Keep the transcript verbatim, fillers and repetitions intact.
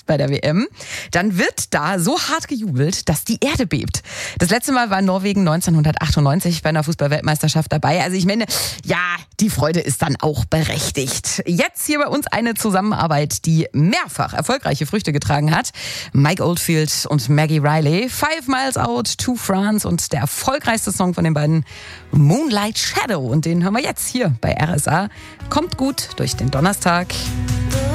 bei der W M, dann wird da so hart gejubelt, dass die Erde bebt. Das letzte Mal war Norwegen neunzehnhundertachtundneunzig bei einer Fußball-Weltmeisterschaft dabei. Also ich meine, ja, die Freude ist dann auch berechtigt. Jetzt hier bei uns eine Zusammenarbeit, die mehrfach erfolgreiche Früchte getragen hat. Mike Oldfield und Maggie Riley, Five Miles Out to France und der erfolgreichste Song von den beiden, Moonlight Shadow. Und den hören wir jetzt hier bei R S A. Kommt gut durch den Donnerstag.